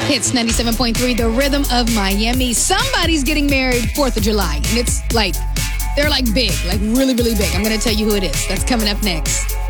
Hits 97.3, the rhythm of Miami. Somebody's getting married 4th of July. And it's like, they're like big, like really, really big. I'm going to tell you who it is. That's coming up next.